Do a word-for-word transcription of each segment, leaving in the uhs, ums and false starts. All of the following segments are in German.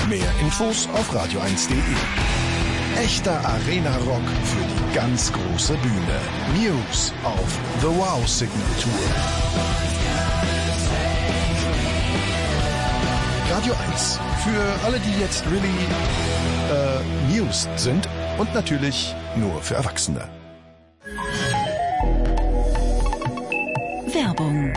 Mehr Infos auf radio eins punkt de. Echter Arena-Rock für die ganz große Bühne. Muse auf The Wow Signal Tour. Radio eins. Für alle, die jetzt really äh, Muse sind. Und natürlich nur für Erwachsene. Werbung.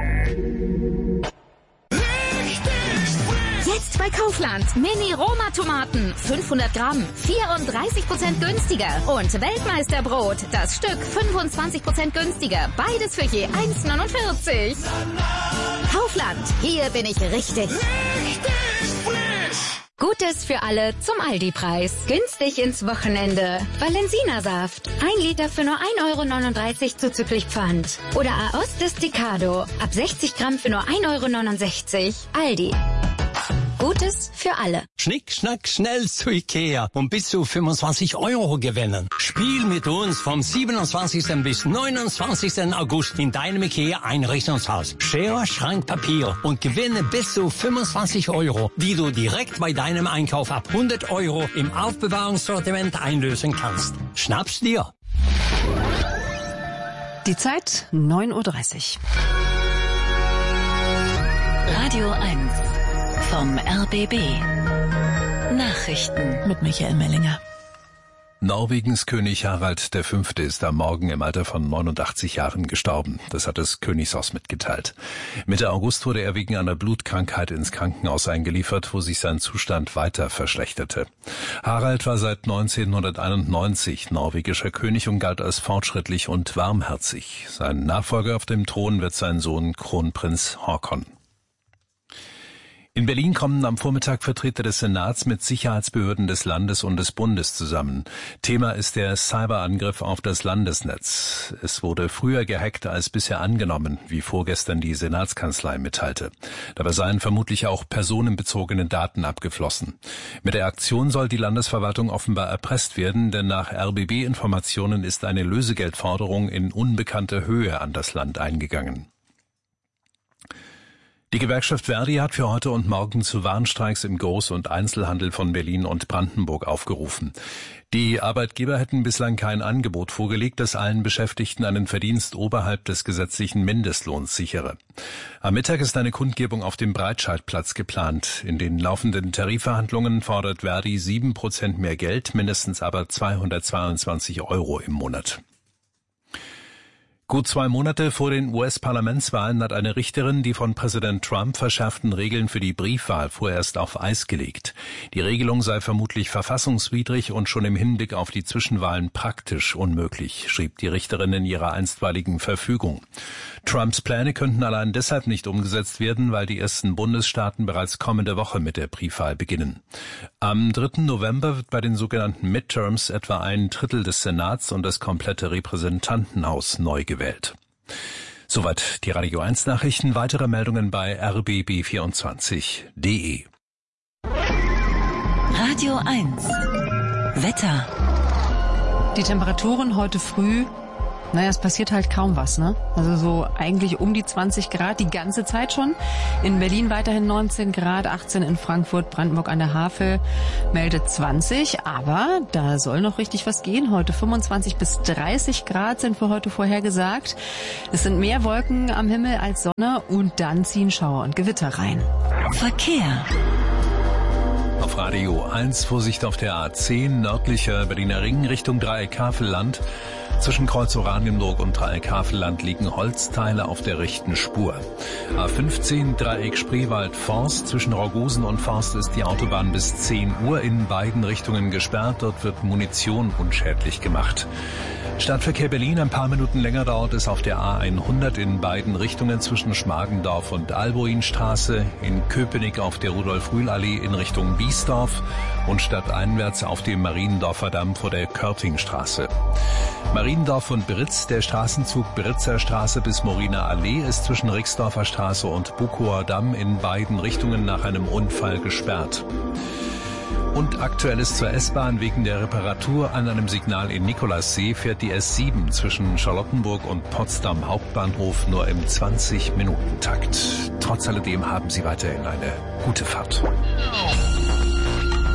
Jetzt bei Kaufland. Mini-Roma-Tomaten. fünfhundert Gramm. vierunddreißig Prozent günstiger. Und Weltmeisterbrot. Das Stück fünfundzwanzig Prozent günstiger. Beides für je eins neunundvierzig. Kaufland. Hier bin ich richtig. Richtig frisch. Gutes für alle zum Aldi-Preis. Günstig ins Wochenende. Valensina-Saft. Ein Liter für nur ein Euro neununddreißig zuzüglich Pfand. Oder Aost Desticado. Ab sechzig Gramm für nur ein Euro neunundsechzig. Aldi. Gutes für alle. Schnick, schnack, schnell zu Ikea und bis zu fünfundzwanzig Euro gewinnen. Spiel mit uns vom siebenundzwanzigsten bis neunundzwanzigsten August in deinem Ikea-Einrichtungshaus. Schere, Schrank, Papier und gewinne bis zu fünfundzwanzig Euro, die du direkt bei deinem Einkauf ab hundert Euro im Aufbewahrungssortiment einlösen kannst. Schnapp's dir. Die Zeit neun Uhr dreißig. Radio eins. Vom R B B. Nachrichten Mit Michael Mellinger. Norwegens König Harald der Fünfte ist am Morgen im Alter von neunundachtzig Jahren gestorben. Das hat das Königshaus mitgeteilt. Mitte August wurde er wegen einer Blutkrankheit ins Krankenhaus eingeliefert, wo sich sein Zustand weiter verschlechterte. Harald war seit neunzehnhunderteinundneunzig norwegischer König und galt als fortschrittlich und warmherzig. Sein Nachfolger auf dem Thron wird sein Sohn Kronprinz Haakon. In Berlin kommen am Vormittag Vertreter des Senats mit Sicherheitsbehörden des Landes und des Bundes zusammen. Thema ist der Cyberangriff auf das Landesnetz. Es wurde früher gehackt als bisher angenommen, wie vorgestern die Senatskanzlei mitteilte. Dabei seien vermutlich auch personenbezogene Daten abgeflossen. Mit der Aktion soll die Landesverwaltung offenbar erpresst werden, denn nach R B B-Informationen ist eine Lösegeldforderung in unbekannter Höhe an das Land eingegangen. Die Gewerkschaft Verdi hat für heute und morgen zu Warnstreiks im Groß- und Einzelhandel von Berlin und Brandenburg aufgerufen. Die Arbeitgeber hätten bislang kein Angebot vorgelegt, das allen Beschäftigten einen Verdienst oberhalb des gesetzlichen Mindestlohns sichere. Am Mittag ist eine Kundgebung auf dem Breitscheidplatz geplant. In den laufenden Tarifverhandlungen fordert Verdi sieben Prozent mehr Geld, mindestens aber zweihundertzweiundzwanzig Euro im Monat. Gut zwei Monate vor den U S-Parlamentswahlen hat eine Richterin die von Präsident Trump verschärften Regeln für die Briefwahl vorerst auf Eis gelegt. Die Regelung sei vermutlich verfassungswidrig und schon im Hinblick auf die Zwischenwahlen praktisch unmöglich, schrieb die Richterin in ihrer einstweiligen Verfügung. Trumps Pläne könnten allein deshalb nicht umgesetzt werden, weil die ersten Bundesstaaten bereits kommende Woche mit der Briefwahl beginnen. Am dritten November wird bei den sogenannten Midterms etwa ein Drittel des Senats und das komplette Repräsentantenhaus neu gewählt. Soweit die Radio eins Nachrichten. Weitere Meldungen bei r b b vierundzwanzig punkt de. Radio eins. Wetter. Die Temperaturen heute früh, naja, es passiert halt kaum was, ne? Also so eigentlich um die zwanzig Grad die ganze Zeit schon. In Berlin weiterhin neunzehn Grad, achtzehn in Frankfurt, Brandenburg an der Havel meldet zwanzig. Aber da soll noch richtig was gehen. Heute fünfundzwanzig bis dreißig Grad sind für heute vorhergesagt. Es sind mehr Wolken am Himmel als Sonne und dann ziehen Schauer und Gewitter rein. Verkehr. Auf Radio eins Vorsicht auf der A zehn, nördlicher Berliner Ring Richtung Dreieck-Havelland. Zwischen Kreuz Oranienburg und Dreieck-Havelland liegen Holzteile auf der rechten Spur. A fünfzehn Dreieck Spreewald-Forst. Zwischen Raugusen und Forst ist die Autobahn bis zehn Uhr in beiden Richtungen gesperrt. Dort wird Munition unschädlich gemacht. Stadtverkehr Berlin, ein paar Minuten länger dauert es auf der A hundert in beiden Richtungen zwischen Schmargendorf und Alboinstraße, in Köpenick auf der Rudolf-Rühl-Allee in Richtung Biesdorf und stadteinwärts auf dem Mariendorfer Damm vor der Körtingstraße. Mariendorf und Britz, der Straßenzug Britzer Straße bis Moriner Allee ist zwischen Rixdorfer Straße und Bukower Damm in beiden Richtungen nach einem Unfall gesperrt. Und aktuell ist zur S-Bahn wegen der Reparatur an einem Signal in Nikolassee fährt die S sieben zwischen Charlottenburg und Potsdam Hauptbahnhof nur im zwanzig-Minuten-Takt. Trotz alledem haben Sie weiterhin eine gute Fahrt.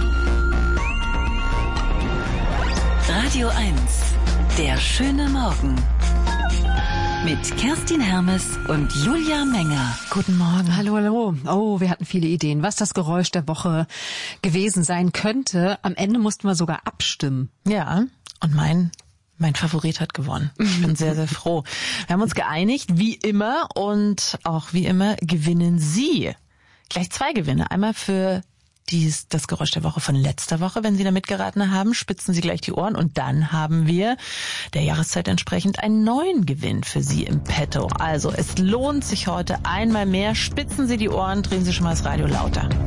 Radio eins. Der schöne Morgen. Mit Kerstin Hermes und Julia Menger. Guten Morgen. Hallo, hallo. Oh, wir hatten viele Ideen, was das Geräusch der Woche gewesen sein könnte. Am Ende mussten wir sogar abstimmen. Ja, und mein... Mein Favorit hat gewonnen. Ich bin sehr, sehr froh. Wir haben uns geeinigt, wie immer, und auch wie immer gewinnen Sie gleich zwei Gewinne. Einmal für dies, das Geräusch der Woche von letzter Woche. Wenn Sie da mitgeraten haben, spitzen Sie gleich die Ohren. Und dann haben wir der Jahreszeit entsprechend einen neuen Gewinn für Sie im Petto. Also es lohnt sich heute einmal mehr. Spitzen Sie die Ohren, drehen Sie schon mal das Radio lauter.